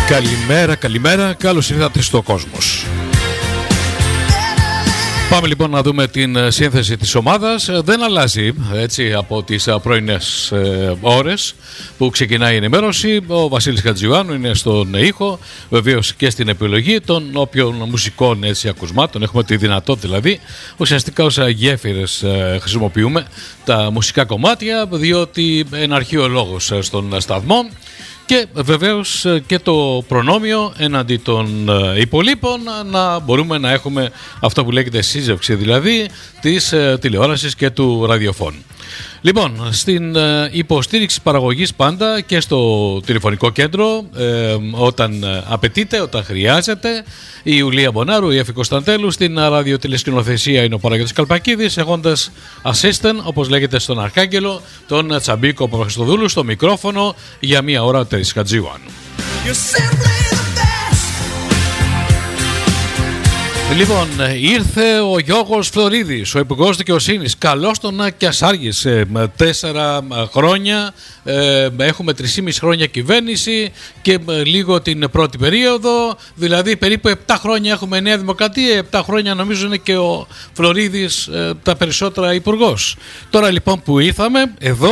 Καλημέρα, καλώς ήρθατε στο Κόσμος. Πάμε λοιπόν να δούμε την σύνθεση της ομάδας. Δεν αλλάζει έτσι από τις πρωινές ώρες που ξεκινάει η ενημέρωση. Ο Βασίλης Χατζιωάννου είναι στον ήχο, βεβαίως και στην επιλογή των όποιων μουσικών έτσι, ακουσμάτων. Έχουμε τη δυνατότητα δηλαδή ουσιαστικά ως γέφυρες χρησιμοποιούμε τα μουσικά κομμάτια, διότι εναρχεί ο λόγος στον σταθμό. Και βεβαίως και το προνόμιο εναντί των υπολείπων να μπορούμε να έχουμε αυτό που λέγεται σύζευξη δηλαδή της τηλεόρασης και του ραδιοφώνου. Λοιπόν, στην υποστήριξη παραγωγής πάντα και στο τηλεφωνικό κέντρο όταν απαιτείται, όταν χρειάζεται, η Ιουλία Μπονάρου, η Εφη Κωνσταντέλου, στην ραδιοτηλεσκηνοθεσία είναι ο Παναγιώτης Καλπακίδης, έχοντας assistant, όπως λέγεται στον Αρχάγγελο, τον Τσαμπίκο Παπαχριστοδούλου στο μικρόφωνο για μία ώρα ο Τερής Χατζιωάννου. Λοιπόν, ήρθε ο Γιώργος Φλωρίδης, ο Υπουργός Δικαιοσύνης. Καλώς τον και ας άργησε 4 χρόνια. Έχουμε 3,5 χρόνια κυβέρνηση και λίγο την πρώτη περίοδο. Δηλαδή περίπου 7 χρόνια έχουμε Νέα Δημοκρατία. 7 χρόνια νομίζω είναι και ο Φλωρίδης τα περισσότερα υπουργός. Τώρα λοιπόν που ήρθαμε εδώ